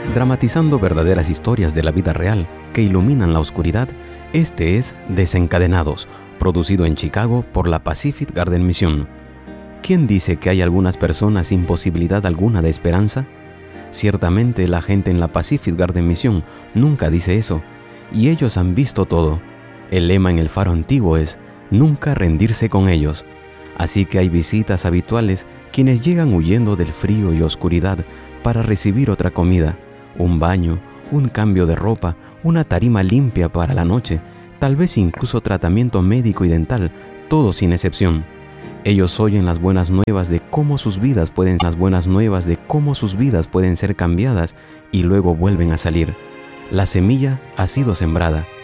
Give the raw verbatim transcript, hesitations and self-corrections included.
Dramatizando verdaderas historias de la vida real que iluminan la oscuridad, este es Desencadenados, producido en Chicago por la Pacific Garden Mission. ¿Quién dice que hay algunas personas sin posibilidad alguna de esperanza? Ciertamente la gente en la Pacific Garden Mission nunca dice eso, y ellos han visto todo. El lema en el faro antiguo es nunca rendirse con ellos. Así que hay visitas habituales quienes llegan huyendo del frío y oscuridad para recibir otra comida, un baño, un cambio de ropa, una tarima limpia para la noche, tal vez incluso tratamiento médico y dental, todo sin excepción. Ellos oyen las buenas nuevas de cómo sus vidas pueden, las buenas nuevas de cómo sus vidas pueden ser cambiadas y luego vuelven a salir. La semilla ha sido sembrada.